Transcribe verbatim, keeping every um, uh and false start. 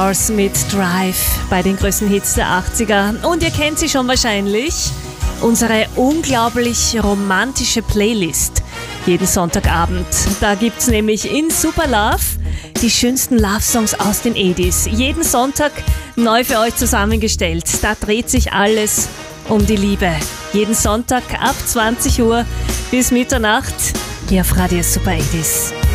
Stars mit Drive bei den größten Hits der achtziger. Und ihr kennt sie schon wahrscheinlich. Unsere unglaublich romantische Playlist. Jeden Sonntagabend. Da gibt's nämlich in Super Love die schönsten Love-Songs aus den achtziger. Jeden Sonntag neu für euch zusammengestellt. Da dreht sich alles um die Liebe. Jeden Sonntag ab zwanzig Uhr bis Mitternacht hier auf Radio Super achtziger.